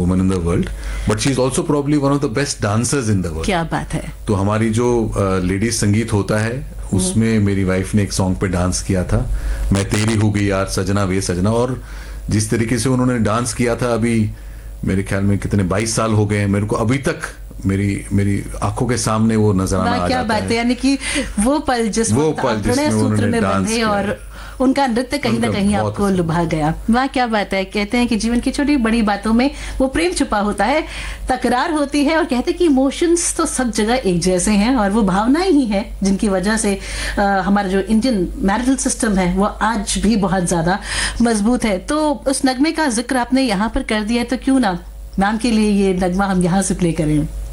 Woman in the world, but she is also probably one of the best dancers in the world. क्या बात है। तो हमारी जो लेडीज संगीत होता है उसमें मेरी वाइफ ने एक सॉन्ग पे डांस किया था, मैं तेरी हो गई यार सजना वे सजना, और जिस तरीके से उन्होंने डांस किया था, अभी मेरे ख्याल में कितने 22 साल हो गए हैं, मेरे को अभी तक मेरी आंखों के सामने वो नजराना आ जाता है। क्या बात है, यानी कि वो पल जिसमें सूत्र में बंधे और उनका नृत्य कहीं ना कहीं आपको लुभा गया। वाह क्या बात है। कहते हैं कि जीवन की छोटी बड़ी बातों में वो प्रेम छुपा होता है, तकरार होती है, और कहते हैं कि इमोशंस तो सब जगह एक जैसे हैं, और वो भावनाएं ही हैं जिनकी वजह से हमारा जो इंडियन मैरिटल सिस्टम है वो आज भी बहुत ज्यादा मजबूत है। तो उस नगमे का जिक्र आपने यहाँ पर कर दिया है, तो क्यों ना मैम के लिए ये नगमा हम यहाँ से प्ले करें।